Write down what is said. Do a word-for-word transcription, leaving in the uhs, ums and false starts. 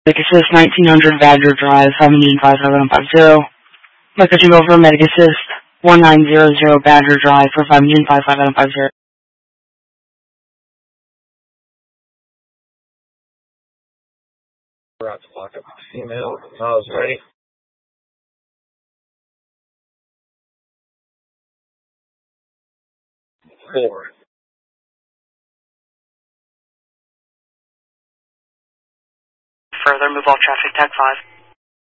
Medic Assist, nineteen hundred Badger Drive, five five five seven five zero. Messaging over Medic Assist, one nine zero zero Badger Drive for five five five seven five zero. Forgot to lock up the female. I was ready. Four. Further, move all traffic, tag five.